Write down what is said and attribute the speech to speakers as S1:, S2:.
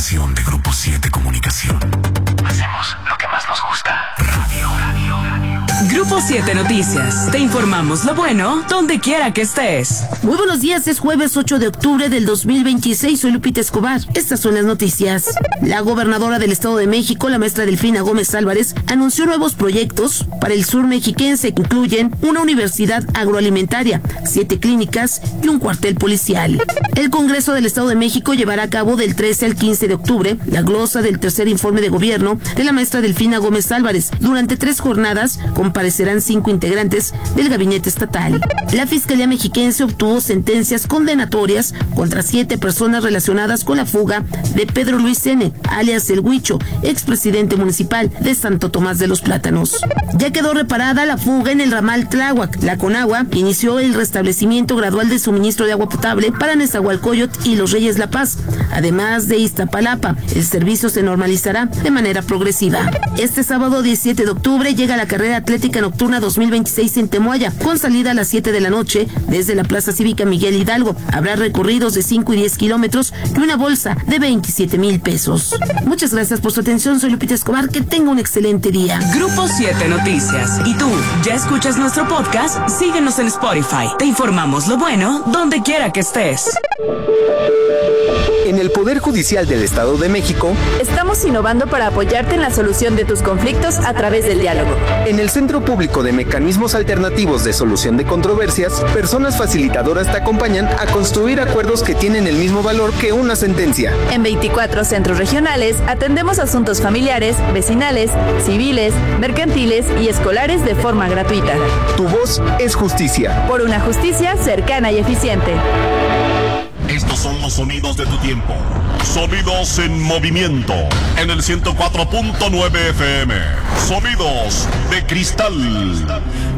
S1: estación de Grupo 7 Comunicación. Hacemos lo que más nos gusta. Radio.
S2: Grupo 7 Noticias. Te informamos lo bueno donde quiera que estés.
S3: Muy buenos días, es jueves 8 de octubre del 2026. Soy Lupita Escobar. Estas son las noticias. La gobernadora del Estado de México, la maestra Delfina Gómez Álvarez, anunció nuevos proyectos para el sur mexiquense que incluyen una universidad agroalimentaria, 7 clínicas y un cuartel policial. El Congreso del Estado de México llevará a cabo del 13 al 15 de octubre la glosa del tercer informe de gobierno de la maestra Delfina Gómez Álvarez. Durante 3 jornadas comparecerán 5 integrantes del gabinete estatal. La Fiscalía Mexiquense obtuvo sentencias condenatorias contra 7 personas relacionadas con la fuga de Pedro Luis N., alias El Huicho, expresidente municipal de Santo Tomás de los Plátanos. Ya quedó reparada la fuga en el ramal Tláhuac. La Conagua inició el restablecimiento gradual de suministro de agua potable para Nezahualcóyotl y Los Reyes La Paz, además de Iztapalapa. El servicio se normalizará de manera progresiva. Este sábado 17 de octubre llega la carrera atlética nocturna 2026 en Temoaya, con salida a las 7 de la noche desde la Plaza Cívica Miguel Hidalgo. Habrá recorridos de 5 y 10 kilómetros y una bolsa de 27,000 pesos. Muchas gracias por su atención. Soy Lupita Escobar. Que tenga un excelente día.
S2: Grupo 7 Noticias. ¿Y tú ya escuchas nuestro podcast? Síguenos en Spotify. Te informamos lo bueno donde quiera que estés.
S4: En el Poder Judicial del Estado de México,
S5: estamos innovando para apoyarte en la solución de tus conflictos a través del diálogo.
S4: En el Centro Público de Mecanismos Alternativos de Solución de Controversias, personas facilitadoras te acompañan a construir acuerdos que tienen el mismo valor que una sentencia.
S5: En 24 centros regionales atendemos asuntos familiares, vecinales, civiles, mercantiles y escolares de forma gratuita.
S4: Tu voz es justicia.
S5: Por una justicia cercana y eficiente.
S6: Estos son los sonidos de tu tiempo. Sonidos en movimiento. En el 104.9 FM. Sonidos de cristal.